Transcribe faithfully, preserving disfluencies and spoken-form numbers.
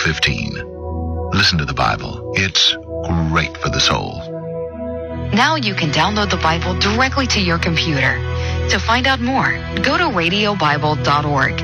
fifteen. Listen to the Bible. It's great for the soul. Now you can download the Bible directly to your computer. To find out more, go to radio bible dot org.